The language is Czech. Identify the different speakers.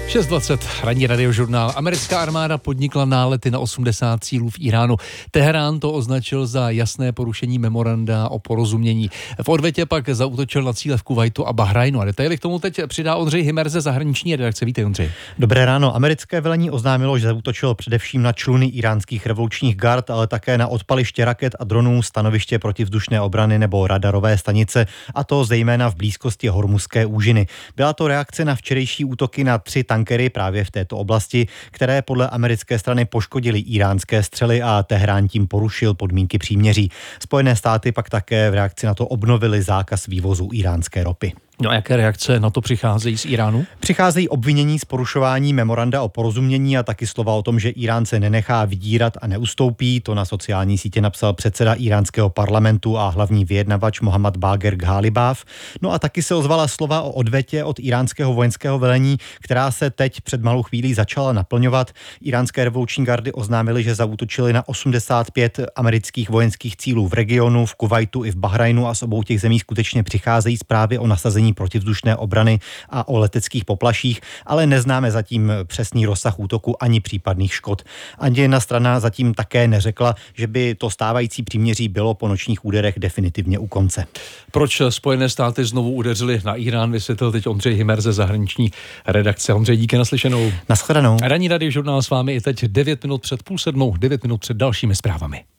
Speaker 1: 6:20, ranní radiožurnál. Americká armáda podnikla nálety na 80 cílů v Iránu. Teherán to označil za jasné porušení memoranda o porozumění. V odvetě pak zaútočil na cíle v Kuvajtu a Bahrajnu. A detaily k tomu teď přidá Ondřej Hymer ze zahraniční redakce. Vítej, Ondřej.
Speaker 2: Dobré ráno. Americké velení oznámilo, že zaútočilo především na čluny iránských revolučních gard, ale také na odpaliště raket a dronů, stanoviště protivzdušné obrany nebo radarové stanice, a to zejména v blízkosti Hormuzské úžiny. Byla to reakce na včerejší útoky na 3 tankery právě v této oblasti, které podle americké strany poškodily iránské střely a Teherán tím porušil podmínky příměří. Spojené státy pak také v reakci na to obnovily zákaz vývozu iránské ropy.
Speaker 1: No a jaké reakce na to přicházejí z Iránu?
Speaker 2: Přicházejí obvinění z porušování memoranda o porozumění a taky slova o tom, že Irán se nenechá vydírat a neustoupí. To na sociální sítě napsal předseda iránského parlamentu a hlavní vyjednavač Mohammad Bagher Ghalibaf. No a taky se ozvala slova o odvetě od iránského vojenského velení, která se teď před malou chvílí začala naplňovat. Iránské revoluční gardy oznámily, že zaútočili na 85 amerických vojenských cílů v regionu, v Kuvajtu i v Bahrajnu, a z obou těch zemí skutečně přicházejí zprávy o nasazení protivzdušné obrany a o leteckých poplaších, ale neznáme zatím přesný rozsah útoku ani případných škod. Ani jedna strana zatím také neřekla, že by to stávající příměří bylo po nočních úderech definitivně u konce.
Speaker 1: Proč Spojené státy znovu udeřily na Irán, vysvětlil teď Ondřej Hymer ze zahraniční redakce. Ondřej, díky, naslyšenou.
Speaker 2: Nashledanou.
Speaker 1: Ranní radiožurnál s vámi i teď 9 minut před 6:30, 9 minut před dalšími zprávami.